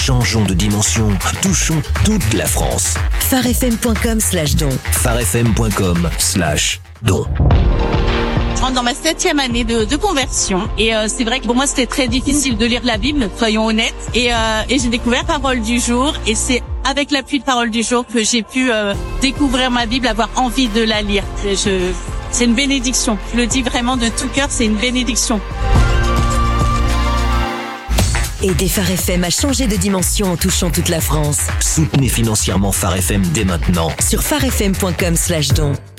Changeons de dimension, touchons toute la France. farfm.com/don. farfm.com/don. Je rentre dans ma 7e année de conversion et c'est vrai que pour moi c'était très difficile de lire la Bible, soyons honnêtes, et j'ai découvert Parole du jour, et c'est avec l'appui de Parole du jour que j'ai pu découvrir ma Bible, avoir envie de la lire. C'est une bénédiction, je le dis vraiment de tout cœur, c'est une bénédiction. Aidez Phare FM à changer de dimension en touchant toute la France. Soutenez financièrement Phare FM dès maintenant. Sur farfm.com/don.